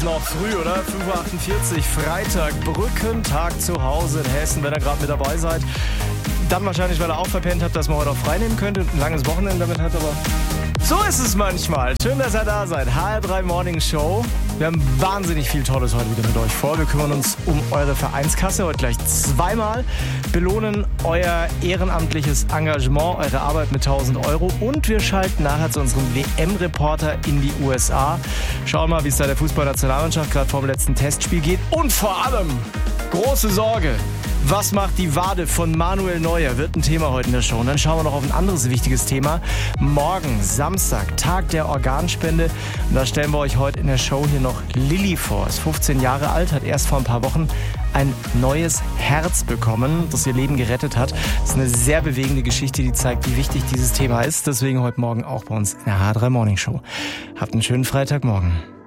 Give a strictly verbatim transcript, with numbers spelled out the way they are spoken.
Noch früh, oder? fünf Uhr achtundvierzig, Freitag, Brückentag zu Hause in Hessen, wenn ihr gerade mit dabei seid. Dann wahrscheinlich, weil ihr auch verpennt habt, dass man heute auch frei nehmen könnte und ein langes Wochenende damit hat, aber so ist es manchmal. Schön, dass ihr da seid. H R drei Morning Show. Wir haben wahnsinnig viel Tolles heute wieder mit euch vor. Wir kümmern uns um eure Vereinskasse heute gleich zweimal, belohnen euer ehrenamtliches Engagement, eure Arbeit mit tausend Euro und wir schalten nachher zu unserem W M-Reporter in die U S A. Schauen mal, wie es da der Fußballnationalmannschaft gerade vor dem letzten Testspiel geht und vor allem große Sorge. Was macht die Wade von Manuel Neuer? Wird ein Thema heute in der Show. Und dann schauen wir noch auf ein anderes wichtiges Thema. Morgen, Samstag, Tag der Organspende. Und da stellen wir euch heute in der Show hier noch Lilly vor. Ist fünfzehn Jahre alt, hat erst vor ein paar Wochen ein neues Herz bekommen, das ihr Leben gerettet hat. Das ist eine sehr bewegende Geschichte, die zeigt, wie wichtig dieses Thema ist. Deswegen heute Morgen auch bei uns in der H R drei Morning Show. Habt einen schönen Freitagmorgen.